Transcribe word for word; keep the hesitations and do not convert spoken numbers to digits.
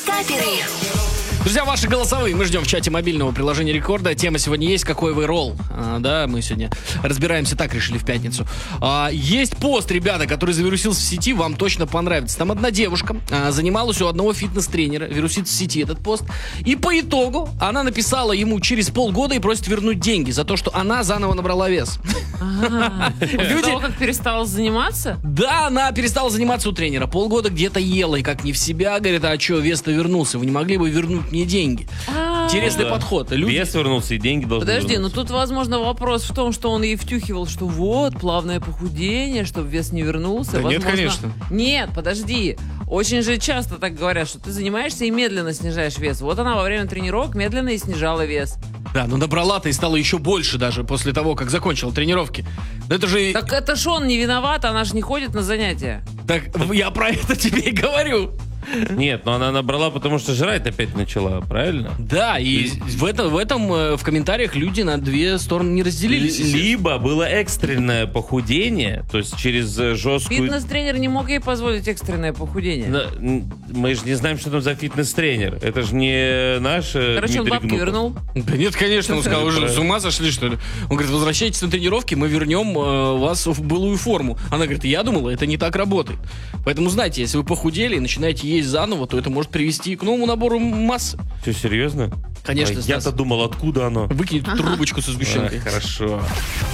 Каперы. Друзья, ваши голосовые мы ждем в чате мобильного приложения Рекорда. Тема сегодня есть «Какой вы ролл?». А, да, мы сегодня разбираемся, так решили в пятницу. А, есть пост, ребята, который завирусился в сети, вам точно понравится. Там одна девушка а, занималась у одного фитнес-тренера, вирусится в сети этот пост. И по итогу она написала ему через полгода и просит вернуть деньги за то, что она заново набрала вес. После того, как перестала заниматься? Да, она перестала заниматься у тренера. Полгода где-то ела и как не в себя. Говорит, а что, вес-то вернулся? Вы не могли бы вернуть мне деньги? Интересный подход. Люди... Вес вернулся, и деньги должны Подожди, вернуться. ну тут, возможно, вопрос в том, что он ей втюхивал, что вот, плавное похудение, чтобы вес не вернулся. Да возможно... нет, конечно. Нет, подожди. Очень же часто так говорят, что ты занимаешься и медленно снижаешь вес. Вот она во время тренировок медленно и снижала вес. Да, но набрала-то и стало еще больше даже после того, как закончила тренировки. Но это же... Так это ж он не виноват, она же не ходит на занятия. Так я про это тебе и говорю. Нет, но она набрала, потому что жрать опять начала, правильно? Да, и в, это, в этом э, в комментариях люди на две стороны не разделились. Л- Либо было экстренное похудение, то есть через э, жесткую... Фитнес-тренер не мог ей позволить экстренное похудение. Да, м, мы же не знаем, что там за фитнес-тренер. Это же не наш э, Короче, он Дмитрий бабки Гнуков. вернул. Да нет, конечно, он сказал, вы же с ума сошли, что ли? Он говорит, возвращайтесь на тренировки, мы вернем э, вас в былую форму. Она говорит, я думала, это не так работает. Поэтому, знаете, если вы похудели и начинаете есть заново, то это может привести к новому набору массы. Все серьезно? Конечно, Ой, Стас. я-то думал, откуда оно. Выкинь трубочку со А, сгущенкой. хорошо.